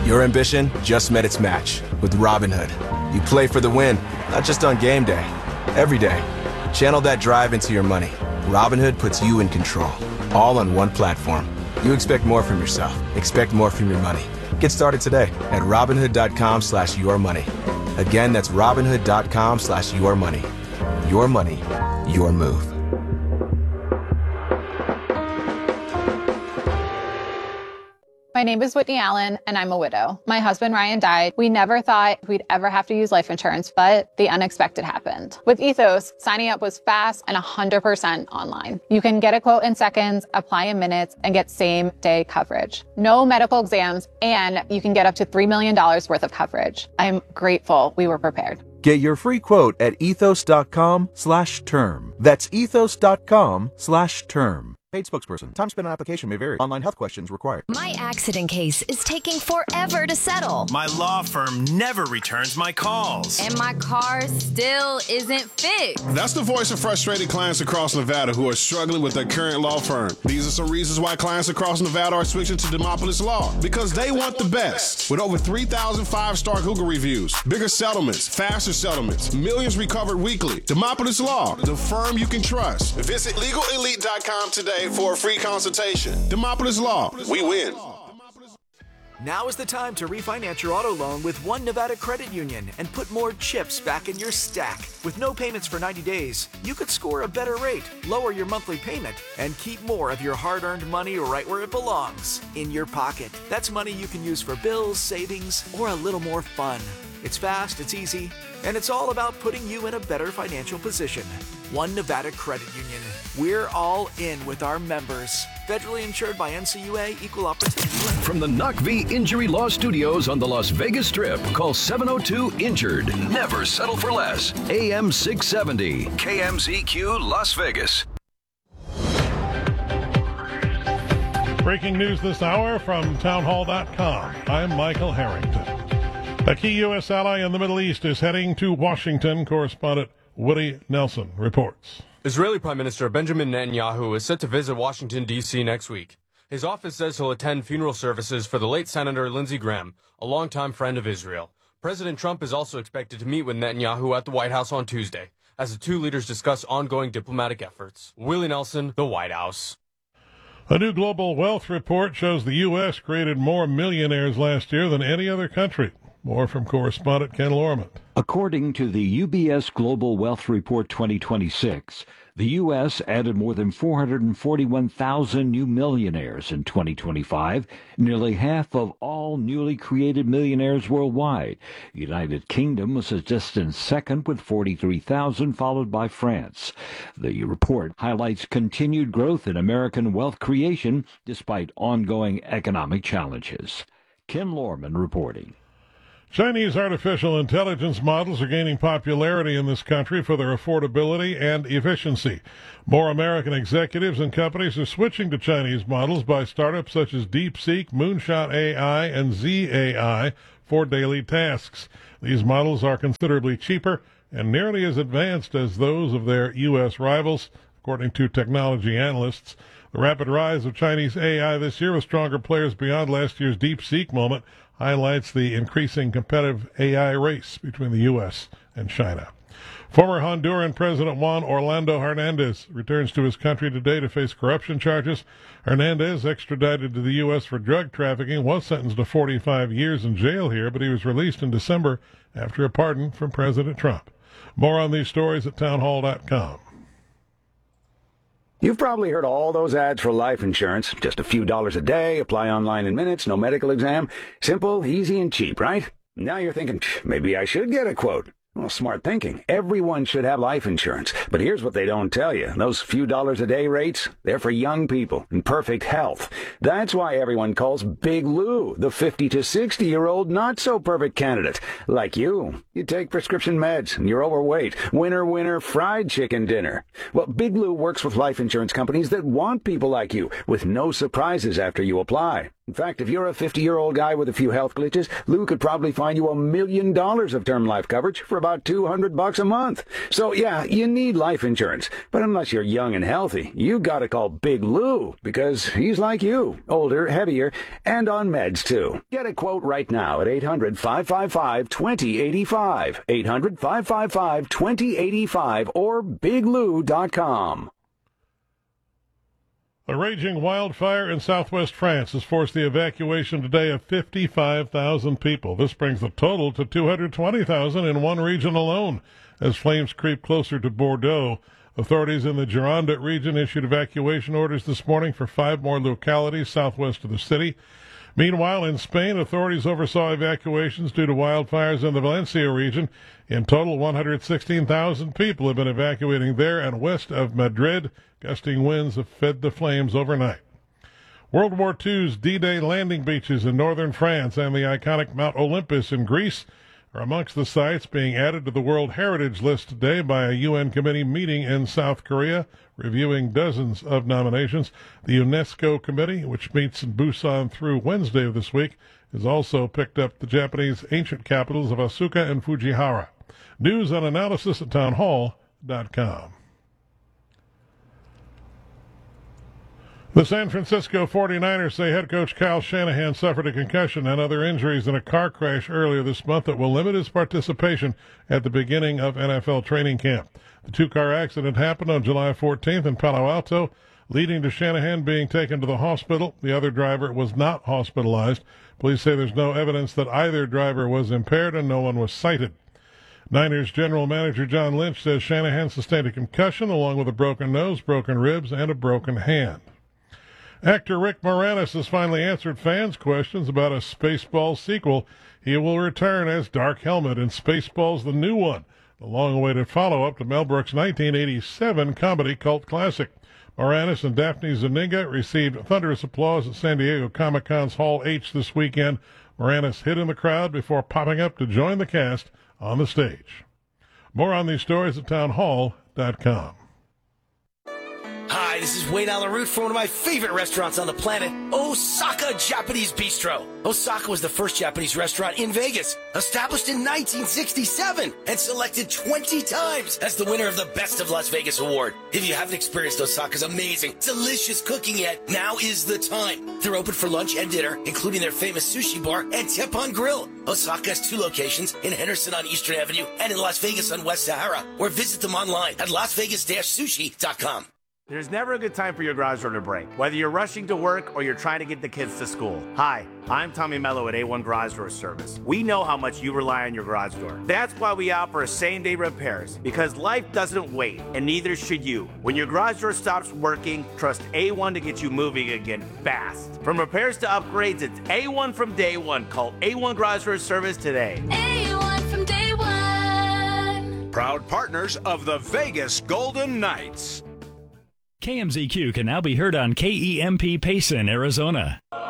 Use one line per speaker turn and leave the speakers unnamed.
Your ambition just met its match with Robinhood. You play for the win, not just on game day, every day. Channel that drive into your money. Robinhood puts you in control, all on one platform. You expect more from yourself. Expect more from your money. Get started today at Robinhood.com/yourmoney. Again, that's Robinhood.com/yourmoney. Your money, your move.
My name is Whitney Allen, and I'm a widow. My husband, Ryan, died. We never thought we'd ever have to use life insurance, but the unexpected happened. With Ethos, signing up was fast and 100% online. You can get a quote in seconds, apply in minutes, and get same-day coverage. No medical exams, and you can get up to $3 million worth of coverage. I'm grateful we were prepared.
Get your free quote at ethos.com/term. That's ethos.com/term. Paid spokesperson. Time spent on application may vary. Online health questions required.
My accident case is taking forever to settle.
My law firm never returns my calls.
And my car still isn't fixed.
That's the voice of frustrated clients across Nevada who are struggling with their current law firm. These are some reasons why clients across Nevada are switching to Demopolis Law. Because they want the best. With over 3,000 five-star Google reviews, bigger settlements, faster settlements, millions recovered weekly. Demopolis Law, the firm you can trust. Visit LegalElite.com today for a free consultation. Demopolis Law, we win.
Now is the time to refinance your auto loan with One Nevada Credit Union and put more chips back in your stack. With no payments for 90 days, you could score a better rate, lower your monthly payment, and keep more of your hard-earned money right where it belongs, in your pocket. That's money you can use for bills, savings, or a little more fun. It's fast, it's easy, and it's all about putting you in a better financial position. One Nevada Credit Union. We're all in with our members. Federally insured by NCUA, Equal Opportunity.
From the NACV Injury Law Studios on the Las Vegas Strip, call 702-INJURED. Never settle for less. AM 670, KMZQ Las Vegas.
Breaking news this hour from townhall.com. I'm Michael Harrington. A key U.S. ally in the Middle East is heading to Washington. Correspondent Woody Nelson reports.
Israeli Prime Minister Benjamin Netanyahu is set to visit Washington, D.C. next week. His office says he'll attend funeral services for the late Senator Lindsey Graham, a longtime friend of Israel. President Trump is also expected to meet with Netanyahu at the White House on Tuesday, as the two leaders discuss ongoing diplomatic efforts. Willie Nelson, the White House.
A new global wealth report shows the U.S. created more millionaires last year than any other country. More from correspondent Ken Lorman.
According to the UBS Global Wealth Report 2026, the U.S. added more than 441,000 new millionaires in 2025, nearly half of all newly created millionaires worldwide. United Kingdom was a distant second with 43,000, followed by France. The report highlights continued growth in American wealth creation despite ongoing economic challenges. Ken Lorman reporting.
Chinese artificial intelligence models are gaining popularity in this country for their affordability and efficiency. More American executives and companies are switching to Chinese models by startups such as DeepSeek, Moonshot AI, and ZAI for daily tasks. These models are considerably cheaper and nearly as advanced as those of their U.S. rivals, according to technology analysts. The rapid rise of Chinese AI this year with stronger players beyond last year's DeepSeek moment highlights the increasing competitive AI race between the U.S. and China. Former Honduran President Juan Orlando Hernandez returns to his country today to face corruption charges. Hernandez, extradited to the U.S. for drug trafficking, was sentenced to 45 years in jail here, but he was released in December after a pardon from President Trump. More on these stories at townhall.com.
You've probably heard all those ads for life insurance. Just a few dollars a day, apply online in minutes, no medical exam. Simple, easy, and cheap, right? Now you're thinking, maybe I should get a quote. Well, smart thinking. Everyone should have life insurance. But here's what they don't tell you. Those few dollars a day rates, they're for young people in perfect health. That's why everyone calls Big Lou the 50 to 60-year-old not-so-perfect candidate. Like you. You take prescription meds and you're overweight. Winner, winner, fried chicken dinner. Well, Big Lou works with life insurance companies that want people like you with no surprises after you apply. In fact, if you're a 50-year-old guy with a few health glitches, Lou could probably find you $1 million of term life coverage for about $200 a month. So yeah, you need life insurance. But unless you're young and healthy, you gotta call Big Lou, because he's like you, older, heavier, and on meds too. Get a quote right now at 800-555-2085, 800-555-2085, or biglou.com.
A raging wildfire in southwest France has forced the evacuation today of 55,000 people. This brings the total to 220,000 in one region alone. As flames creep closer to Bordeaux, authorities in the Gironde region issued evacuation orders this morning for 5 more localities southwest of the city. Meanwhile, in Spain, authorities oversaw evacuations due to wildfires in the Valencia region. In total, 116,000 people have been evacuating there and west of Madrid. Gusting winds have fed the flames overnight. World War II's D-Day landing beaches in northern France and the iconic Mount Olympus in Greece are amongst the sites being added to the World Heritage List today by a UN committee meeting in South Korea, reviewing dozens of nominations. The UNESCO committee, which meets in Busan through Wednesday of this week, has also picked up the Japanese ancient capitals of Asuka and Fujiwara. News and analysis at townhall.com. The San Francisco 49ers say head coach Kyle Shanahan suffered a concussion and other injuries in a car crash earlier this month that will limit his participation at the beginning of NFL training camp. The 2-car accident happened on July 14th in Palo Alto, leading to Shanahan being taken to the hospital. The other driver was not hospitalized. Police say there's no evidence that either driver was impaired and no one was cited. Niners general manager John Lynch says Shanahan sustained a concussion along with a broken nose, broken ribs, and a broken hand. Actor Rick Moranis has finally answered fans' questions about a Spaceballs sequel. He will return as Dark Helmet in Spaceballs the New One, the long-awaited follow-up to Mel Brooks' 1987 comedy cult classic. Moranis and Daphne Zuniga received thunderous applause at San Diego Comic-Con's Hall H this weekend. Moranis hid in the crowd before popping up to join the cast on the stage. More on these stories at townhall.com.
Hi, this is Wayne Allen Root from one of my favorite restaurants on the planet, Osaka Japanese Bistro. Osaka was the first Japanese restaurant in Vegas, established in 1967 and selected 20 times as the winner of the Best of Las Vegas award. If you haven't experienced Osaka's amazing, delicious cooking yet, now is the time. They're open for lunch and dinner, including their famous sushi bar and Teppanyaki Grill. Osaka has 2 locations in Henderson on Eastern Avenue and in Las Vegas on West Sahara, or visit them online at lasvegas-sushi.com.
There's never a good time for your garage door to break, whether you're rushing to work or you're trying to get the kids to school. Hi, I'm Tommy Mello at A1 Garage Door Service. We know how much you rely on your garage door. That's why we offer same-day repairs, because life doesn't wait, and neither should you. When your garage door stops working, trust A1 to get you moving again fast. From repairs to upgrades, it's A1 from day one. Call A1 Garage Door Service today.
A1 from day one.
Proud partners of the Vegas Golden Knights.
KMZQ can now be heard on KEMP Payson, Arizona.